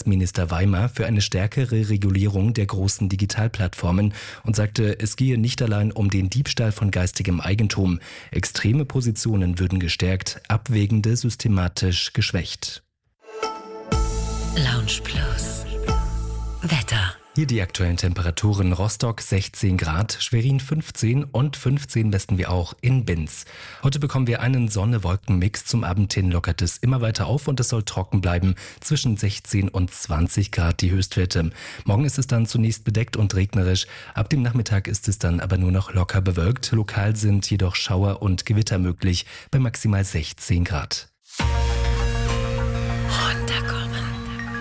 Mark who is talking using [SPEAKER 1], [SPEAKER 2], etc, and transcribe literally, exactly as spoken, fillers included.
[SPEAKER 1] Bundesminister Weimer für eine stärkere Regulierung der großen Digitalplattformen und sagte, es gehe nicht allein um den Diebstahl von geistigem Eigentum. Extreme Positionen würden gestärkt, abwägende systematisch geschwächt.
[SPEAKER 2] Lounge Plus. Wetter.
[SPEAKER 1] Hier die aktuellen Temperaturen: Rostock sechzehn Grad, Schwerin fünfzehn und fünfzehn messen wir auch in Binz. Heute bekommen wir einen Sonne-Wolken-Mix. Zum Abend hin lockert es immer weiter auf und es soll trocken bleiben. Zwischen sechzehn und zwanzig Grad die Höchstwerte. Morgen ist es dann zunächst bedeckt und regnerisch. Ab dem Nachmittag ist es dann aber nur noch locker bewölkt. Lokal sind jedoch Schauer und Gewitter möglich bei maximal sechzehn Grad.